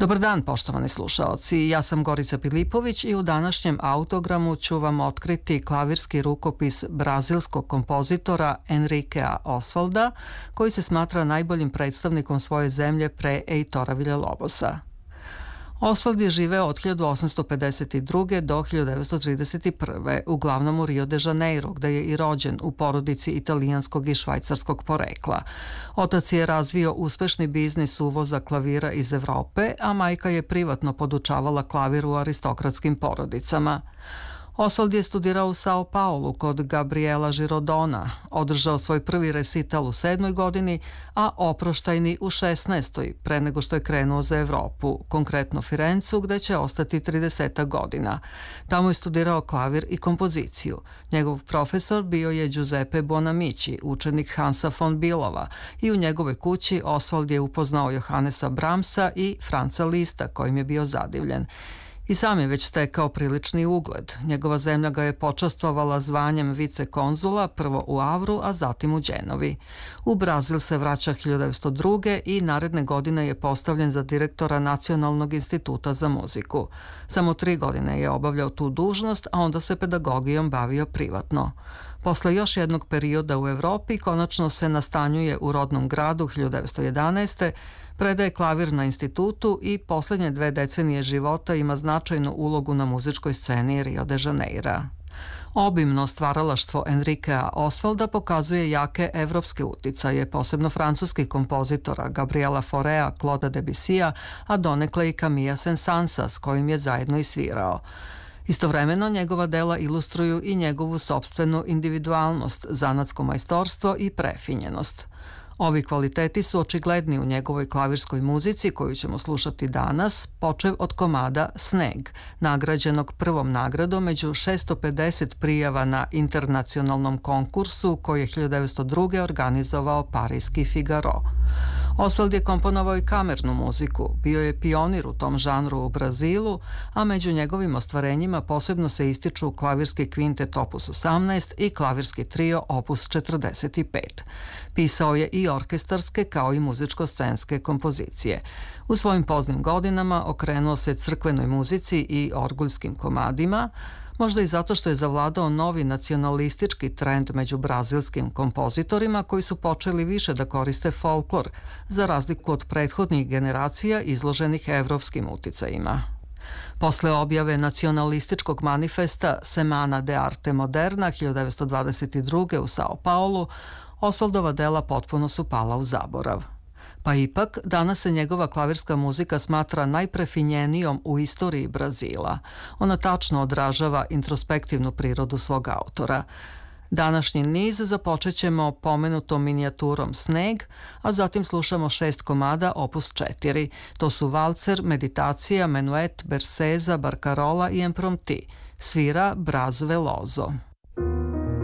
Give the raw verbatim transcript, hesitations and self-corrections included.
Dobar dan, poštovani slušaoci. Ja sam Gorica Pilipović i u današnjem autogramu ću vam otkriti klavirski rukopis brazilskog kompozitora Enriquea Osvalda, koji se smatra najboljim predstavnikom svoje zemlje pre Heitora Villa-Lobosa. Osvald je živeo od hiljadu osamsto pedeset druge. do hiljadu devetsto trideset prve. uglavnom u Rio de Janeiro, gde je i rođen u porodici italijanskog i švajcarskog porekla. Otac je razvio uspešni biznis uvoza klavira iz Evrope, a majka je privatno podučavala klavir u aristokratskim porodicama. Osvald je studirao u Sao Paulu kod Gabriela Girodona, održao svoj prvi resital u sedmoj godini, a oproštajni u šesnaestoj, pre nego što je krenuo za Evropu, konkretno Firencu, gde će ostati trideset godina. Tamo je studirao klavir i kompoziciju. Njegov profesor bio je Giuseppe Bonamici, učenik Hansa von Billova, i u njegovoj kući Osvald je upoznao Johannesa Brahmsa i Franza Lista, kojim je bio zadivljen. I sam je već stekao prilični ugled. Njegova zemlja ga je počastvovala zvanjem vicekonzula, prvo u Avru, a zatim u Đenovi. U Brazil se vraća hiljadu devetsto druge. i naredne godine je postavljen za direktora Nacionalnog instituta za muziku. Samo tri godine je obavljao tu dužnost, a onda se pedagogijom bavio privatno. Posle još jednog perioda u Evropi, konačno se nastanjuje u rodnom gradu hiljadu devetsto jedanaeste. Predaje klavir na institutu i poslednje dve decenije života ima značajnu ulogu na muzičkoj sceni Rio de Janeira. Obimno stvaralaštvo Enriquea Osvalda pokazuje jake evropske uticaje, posebno francuskih kompozitora Gabriela Faurea, Clauda Debussija, a donekle i Camilla Saint-Saënsa, s kojim je zajedno i svirao. Istovremeno njegova dela ilustruju i njegovu sopstvenu individualnost, zanatsko majstorstvo i prefinjenost. Ovi kvaliteti su očigledni u njegovoj klavirskoj muzici koju ćemo slušati danas, počev od komada Sneg, nagrađenog prvom nagradom među šesto pedeset prijava na internacionalnom konkursu koji je hiljadu devetsto druge. organizovao parijski Figaro. Osvald je komponovao i kamernu muziku, bio je pionir u tom žanru u Brazilu, a među njegovim ostvarenjima posebno se ističu klavirski kvintet opus osamnaest i klavirski trio opus četrdeset pet. Pisao je i orkestarske kao i muzičko-scenske kompozicije. U svojim poznim godinama okrenuo se crkvenoj muzici i orguljskim komadima, možda i zato što je zavladao novi nacionalistički trend među brazilskim kompozitorima koji su počeli više da koriste folklor, za razliku od prethodnih generacija izloženih evropskim uticajima. Posle objave nacionalističkog manifesta Semana de Arte Moderna hiljadu devetsto dvadeset druge. u Sao Paulu, Osvaldova dela potpuno su pala u zaborav. Pa ipak, danas se njegova klavirska muzika smatra najprefinjenijom u istoriji Brazila. Ona tačno odražava introspektivnu prirodu svog autora. Današnji niz započet ćemo pomenutom minijaturom Sneg, a zatim slušamo šest komada opus četiri. To su valcer, meditacija, menuet, berseza, barkarola i imprompti. Svira Braz Veloso.